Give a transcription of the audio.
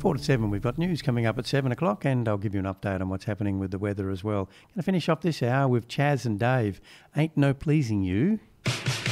7, we've got news coming up at 7 o'clock, and I'll give you an update on what's happening with the weather as well. Going to finish off this hour with Chaz and Dave. Ain't No Pleasing You.